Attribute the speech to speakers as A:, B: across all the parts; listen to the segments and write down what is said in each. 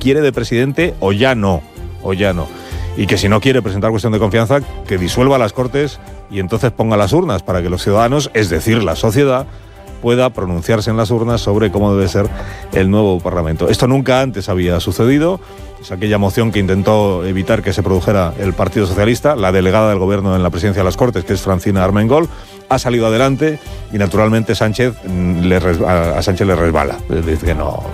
A: quiere de presidente o ya no. Y que si no quiere presentar cuestión de confianza, que disuelva las Cortes y entonces ponga las urnas para que los ciudadanos, es decir, la sociedad, pueda pronunciarse en las urnas sobre cómo debe ser el nuevo Parlamento. Esto nunca antes había sucedido. Es aquella moción que intentó evitar que se produjera el Partido Socialista. La delegada del Gobierno en la presidencia de las Cortes, que es Francina Armengol, ha salido adelante y naturalmente a Sánchez le resbala. Dice que no.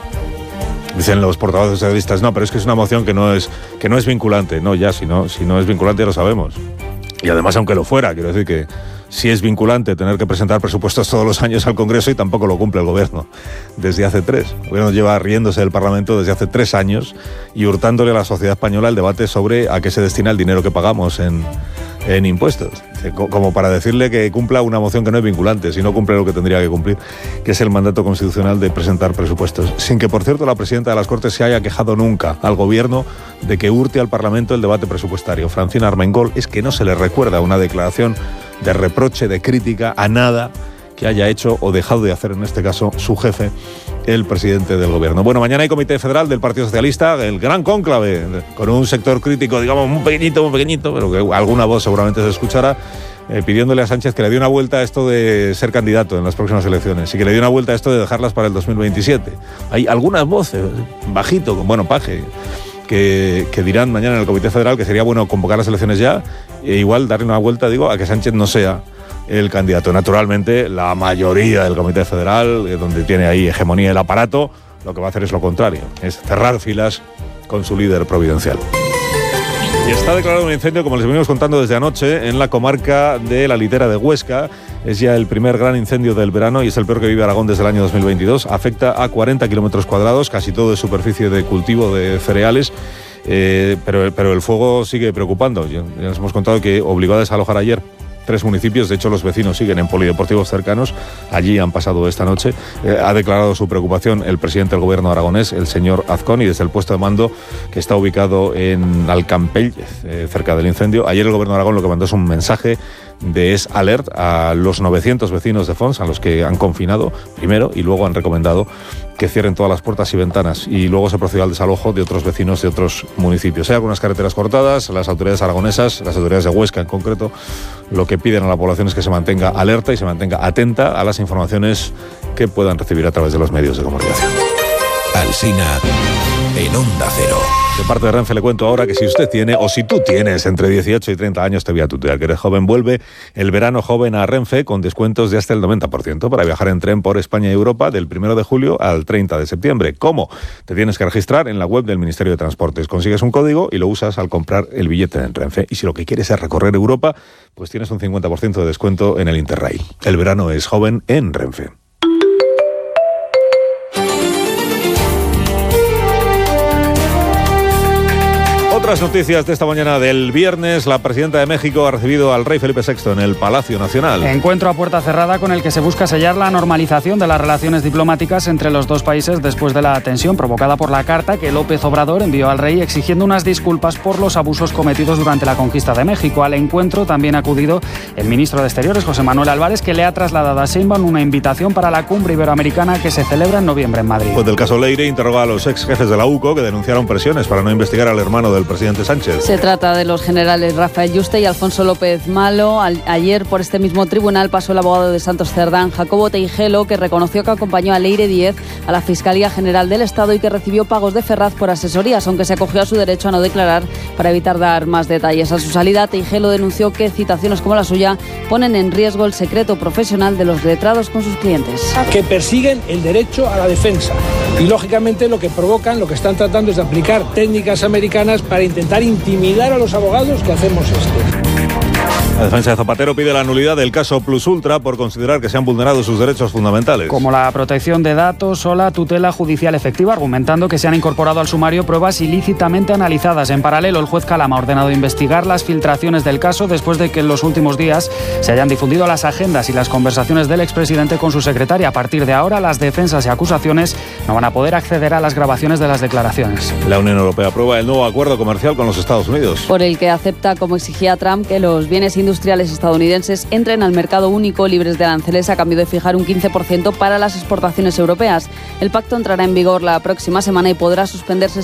A: Dicen los portavoces socialistas, no, pero es que es una moción que no es vinculante. No, ya, si no es vinculante ya lo sabemos. Y además, aunque lo fuera, quiero decir que sí es vinculante tener que presentar presupuestos todos los años al Congreso y tampoco lo cumple el Gobierno desde hace 3. El Gobierno lleva riéndose del Parlamento desde hace 3 años y hurtándole a la sociedad española el debate sobre a qué se destina el dinero que pagamos en impuestos. Como para decirle que cumpla una moción que no es vinculante, si no cumple lo que tendría que cumplir, que es el mandato constitucional de presentar presupuestos. Sin que, por cierto, la presidenta de las Cortes se haya quejado nunca al Gobierno de que hurte al Parlamento el debate presupuestario. Francina Armengol es que no se le recuerda una declaración de reproche, de crítica a nada que haya hecho o dejado de hacer, en este caso, su jefe, el presidente del Gobierno. Bueno, mañana hay Comité Federal del Partido Socialista, el gran cónclave, con un sector crítico, digamos, muy pequeñito, pero que alguna voz seguramente se escuchará, pidiéndole a Sánchez que le dé una vuelta a esto de ser candidato en las próximas elecciones y que le dé una vuelta a esto de dejarlas para el 2027. Hay algunas voces, bajito, con paje, que dirán mañana en el Comité Federal que sería bueno convocar las elecciones ya e igual darle una vuelta, a que Sánchez no sea el candidato. Naturalmente, la mayoría del Comité Federal, donde tiene ahí hegemonía el aparato, lo que va a hacer es lo contrario, es cerrar filas con su líder providencial. Y está declarado un incendio, como les venimos contando desde anoche, en la comarca de la Litera de Huesca. Es ya el primer gran incendio del verano y es el peor que vive Aragón desde el año 2022. Afecta a 40 kilómetros cuadrados, casi todo de superficie de cultivo de cereales. Pero el fuego sigue preocupando. Ya les hemos contado que obligó a desalojar ayer 3 municipios, de hecho los vecinos siguen en polideportivos cercanos, allí han pasado esta noche. Ha declarado su preocupación el presidente del Gobierno aragonés, el señor Azcón, y desde el puesto de mando que está ubicado en Alcampell, cerca del incendio. Ayer el Gobierno de Aragón lo que mandó es un mensaje de Es Alert a los 900 vecinos de Fons, a los que han confinado primero y luego han recomendado que cierren todas las puertas y ventanas, y luego se procedió al desalojo de otros vecinos de otros municipios. Hay algunas carreteras cortadas, las autoridades aragonesas, las autoridades de Huesca en concreto, lo que piden a la población es que se mantenga alerta y se mantenga atenta a las informaciones que puedan recibir a través de los medios de comunicación.
B: Alsina en Onda Cero.
A: De parte de Renfe le cuento ahora que si usted tiene, o si tú tienes entre 18 y 30 años, te voy a tutear, que eres joven, vuelve el verano joven a Renfe con descuentos de hasta el 90% para viajar en tren por España y Europa del 1 de julio al 30 de septiembre. ¿Cómo? Te tienes que registrar en la web del Ministerio de Transportes. Consigues un código y lo usas al comprar el billete en Renfe. Y si lo que quieres es recorrer Europa, pues tienes un 50% de descuento en el Interrail. El verano es joven en Renfe. Otras noticias de esta mañana del viernes. La presidenta de México ha recibido al rey Felipe VI en el Palacio Nacional.
C: Encuentro a puerta cerrada con el que se busca sellar la normalización de las relaciones diplomáticas entre los dos países después de la tensión provocada por la carta que López Obrador envió al rey exigiendo unas disculpas por los abusos cometidos durante la conquista de México. Al encuentro también ha acudido el ministro de Exteriores, José Manuel Álvarez, que le ha trasladado a Sheinbaum una invitación para la cumbre iberoamericana que se celebra en noviembre en Madrid.
A: Pues del caso Leire interroga a los ex jefes de la UCO que denunciaron presiones para no investigar al hermano del presidente Sánchez.
D: Se trata de los generales Rafael Yuste y Alfonso López Malo. Ayer por este mismo tribunal pasó el abogado de Santos Cerdán, Jacobo Teijelo, que reconoció que acompañó a Leire Díez a la Fiscalía General del Estado y que recibió pagos de Ferraz por asesorías, aunque se acogió a su derecho a no declarar para evitar dar más detalles. A su salida, Teijelo denunció que citaciones como la suya ponen en riesgo el secreto profesional de los letrados con sus clientes.
E: Que persiguen el derecho a la defensa y, lógicamente, lo que provocan, lo que están tratando es de aplicar técnicas americanas para intentar intimidar a los abogados que hacemos esto.
A: La defensa de Zapatero pide la nulidad del caso Plus Ultra por considerar que se han vulnerado sus derechos fundamentales.
C: Como la protección de datos o la tutela judicial efectiva, argumentando que se han incorporado al sumario pruebas ilícitamente analizadas. En paralelo, el juez Calama ha ordenado investigar las filtraciones del caso después de que en los últimos días se hayan difundido las agendas y las conversaciones del expresidente con su secretaria. A partir de ahora, las defensas y acusaciones no van a poder acceder a las grabaciones de las declaraciones.
A: La Unión Europea aprueba el nuevo acuerdo comercial con los Estados Unidos,
D: por el que acepta, como exigía Trump, que los bienes industriales estadounidenses entren al mercado único libres de aranceles a cambio de fijar un 15% para las exportaciones europeas. El pacto entrará en vigor la próxima semana y podrá suspenderse